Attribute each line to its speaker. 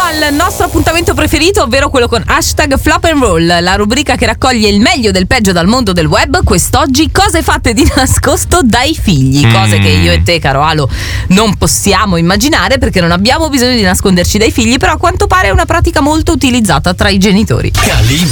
Speaker 1: al nostro appuntamento preferito, ovvero quello con hashtag Flop and Roll, la rubrica che raccoglie il meglio del peggio dal mondo del web. Quest'oggi cose fatte di nascosto dai figli, cose che io e te, caro Alo, non possiamo immaginare perché non abbiamo bisogno di nasconderci dai figli, però a quanto pare è una pratica molto utilizzata tra i genitori.
Speaker 2: Calibro